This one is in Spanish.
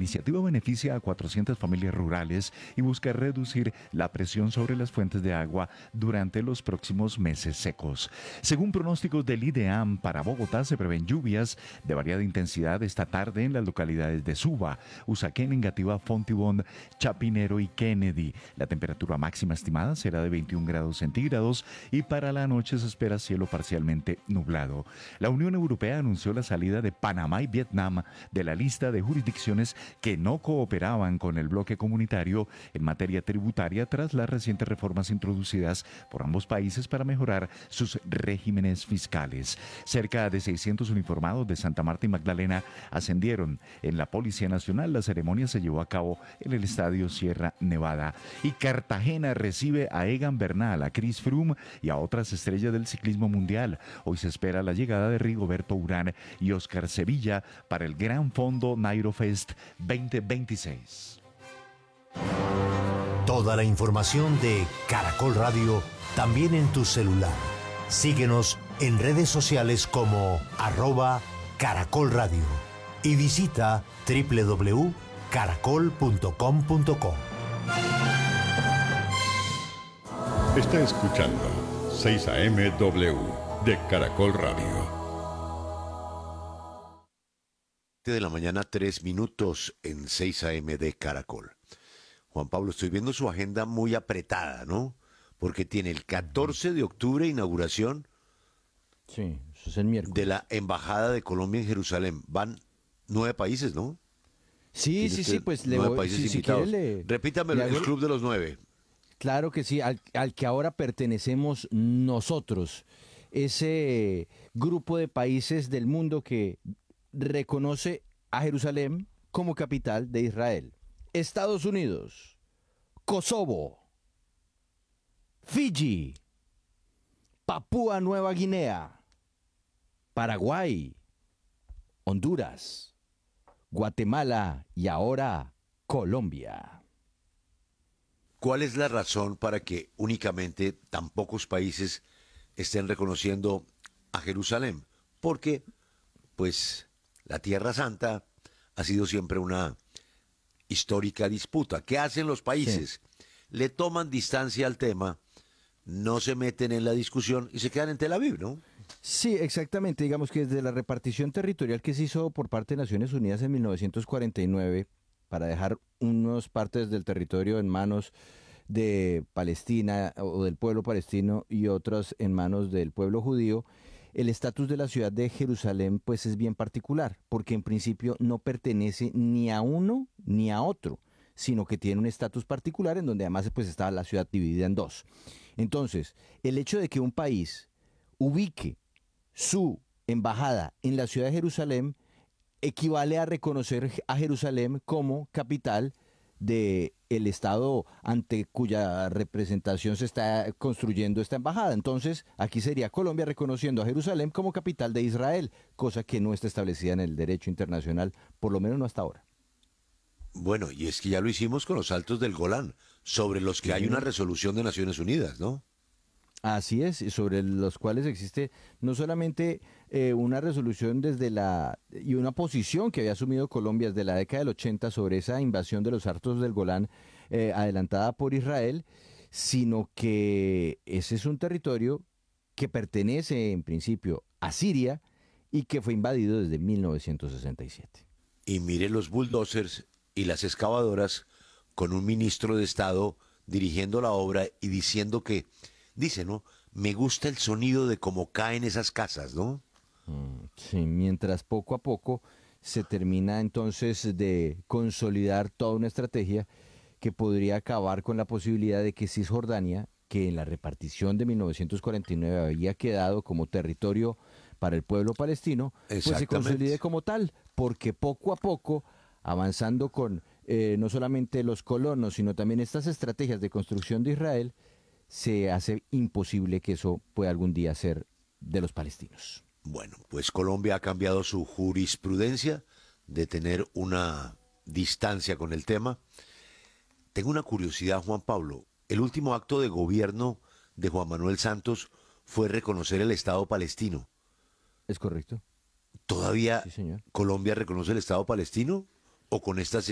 iniciativa beneficia a 400 familias rurales y busca reducir la presión sobre las fuentes de agua durante los próximos meses secos. Según pronósticos del IDEAM, para Bogotá se prevén lluvias de variada intensidad esta tarde en las localidades de Suba, Usaquén, Engativá, Fontibón, Chapinero y Kennedy. La temperatura máxima estimada será de 21 grados centígrados y para la noche se espera cielo parcialmente nublado. La Unión Europea anunció la salida de Panamá y Vietnam de la lista de jurisdicciones que no cooperaban con el bloque comunitario en materia tributaria tras las recientes reformas introducidas por ambos países para mejorar sus regímenes fiscales. Cerca de 600 uniformados de Santa Marta y Magdalena ascendieron en la Policía Nacional. La ceremonia se llevó a cabo en el Estadio Sierra Nevada. Y Cartagena recibe a Egan Bernal, a Chris Froome y a otras estrellas del ciclismo mundial. Hoy se espera la llegada de Rigoberto Urán y Oscar Sevilla para el Gran Fondo Nairo Fest 2026. Toda la información de Caracol Radio también en tu celular. Síguenos en redes sociales como @Caracol Radio y visita www.caracol.com.co. Está escuchando 6 AM.W de Caracol Radio. De la mañana, 3 minutos en 6 AM de Caracol. Juan Pablo, estoy viendo su agenda muy apretada, ¿no? Porque tiene el 14 de octubre inauguración. Sí, eso es el miércoles. De la Embajada de Colombia en Jerusalén. Van 9 países, ¿no? Sí, pues le 9 voy, países si invitados. quiere Repítame el club de los 9. Claro que sí, al que ahora pertenecemos nosotros. Ese grupo de países del mundo que reconoce a Jerusalén como capital de Israel. Estados Unidos, Kosovo, Fiji, Papúa Nueva Guinea, Paraguay, Honduras, Guatemala y ahora Colombia. ¿Cuál es la razón para que únicamente tan pocos países estén reconociendo a Jerusalén? Porque, pues, la Tierra Santa ha sido siempre una histórica disputa. ¿Qué hacen los países? Sí. Le toman distancia al tema, no se meten en la discusión y se quedan en Tel Aviv, ¿no? Sí, exactamente. Digamos que desde la repartición territorial que se hizo por parte de Naciones Unidas en 1949, para dejar unas partes del territorio en manos de Palestina o del pueblo palestino y otras en manos del pueblo judío, el estatus de la ciudad de Jerusalén pues es bien particular, porque en principio no pertenece ni a uno ni a otro, sino que tiene un estatus particular en donde además pues está la ciudad dividida en dos. Entonces, el hecho de que un país ubique su embajada en la ciudad de Jerusalén equivale a reconocer a Jerusalén como capital del Estado ante cuya representación se está construyendo esta embajada. Entonces, aquí sería Colombia reconociendo a Jerusalén como capital de Israel, cosa que no está establecida en el derecho internacional, por lo menos no hasta ahora. Bueno, y es que ya lo hicimos con los Altos del Golán, sobre los que hay una resolución de Naciones Unidas, ¿no? Así es, sobre los cuales existe no solamente una resolución y una posición que había asumido Colombia desde la década del 80 sobre esa invasión de los Altos del Golán adelantada por Israel, sino que ese es un territorio que pertenece en principio a Siria y que fue invadido desde 1967. Y mire los bulldozers y las excavadoras con un ministro de Estado dirigiendo la obra y diciendo que, dice, ¿no? Me gusta el sonido de cómo caen esas casas, ¿no? Sí, mientras poco a poco se termina entonces de consolidar toda una estrategia que podría acabar con la posibilidad de que Cisjordania, que en la repartición de 1949 había quedado como territorio para el pueblo palestino, pues se consolide como tal, porque poco a poco, avanzando con no solamente los colonos, sino también estas estrategias de construcción de Israel, se hace imposible que eso pueda algún día ser de los palestinos. Bueno, pues Colombia ha cambiado su jurisprudencia de tener una distancia con el tema. Tengo una curiosidad, Juan Pablo. El último acto de gobierno de Juan Manuel Santos fue reconocer el Estado palestino. ¿Es correcto? ¿Todavía sí, señor. Colombia reconoce el Estado palestino? ¿O con esta